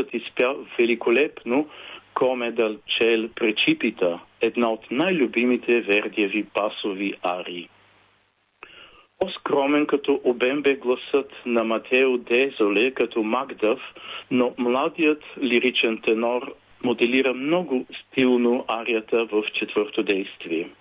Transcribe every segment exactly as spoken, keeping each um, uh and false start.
Диригентът изпя великолепно Come dal ciel precipita, една от най-любимите Вердиеви басови арии. По-скромен като обем бе гласът на Матео Дезоле като Макдъв, но младият лиричен тенор моделира много стилно арията в четвърто действие.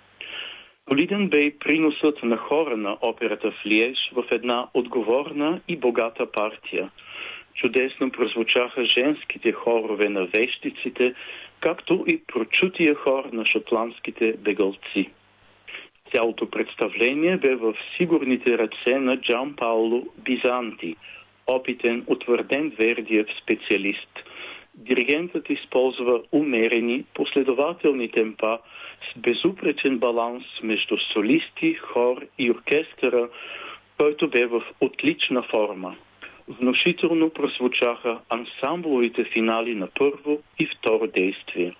Солиден бе и приносът на хора на операта в Лиеж в една отговорна и богата партия. Чудесно прозвучаха женските хорове на вещиците, както и прочутия хор на шотландските бегалци. Цялото представление бе в сигурните ръце на Джан Пауло Бизанти, опитен, утвърден Вердиев специалист. Диригентът използва умерени, последователни темпа с безупречен баланс между солисти, хор и оркестъра, който бе в отлична форма. Внушително прозвучаха ансамбловите финали на първо и второ действие.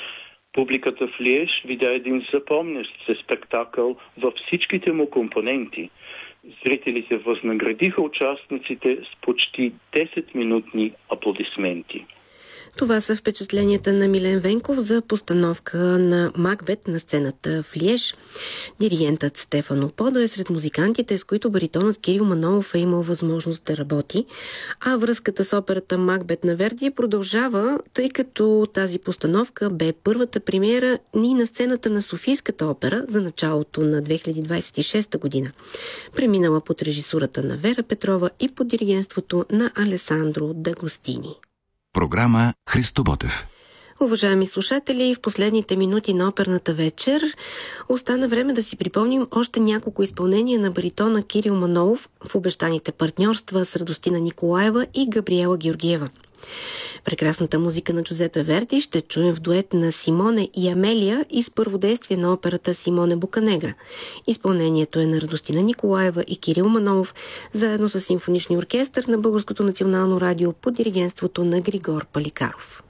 Публиката в Лиеж видя един запомнящ се спектакъл във всичките му компоненти. Зрителите възнаградиха участниците с почти десет-минутни аплодисменти. Това са впечатленията на Милен Венков за постановка на Макбет на сцената в Лиеж. Диригентът Стефано Подо е сред музикантите, с които баритонът Кирил Манолов е имал възможност да работи, а връзката с операта Макбет на Верди продължава, тъй като тази постановка бе първата премиера и на сцената на Софийската опера за началото на две хиляди двадесет и шеста година. Преминала под режисурата на Вера Петрова и под диригентството на Алесандро Д'Агостини. Програма Христо Ботев. Уважаеми слушатели, в последните минути на оперната вечер остана време да си припомним още няколко изпълнения на баритона Кирил Манолов в обещаните партньорства с Радостина Николаева и Габриела Георгиева. Прекрасната музика на Джузепе Верди ще чуем в дует на Симоне и Амелия и с първодействие на операта Симоне Боканегра. Изпълнението е на Радостина Николаева и Кирил Манолов, заедно с симфоничния оркестър на Българското национално радио под диригентството на Григор Паликаров.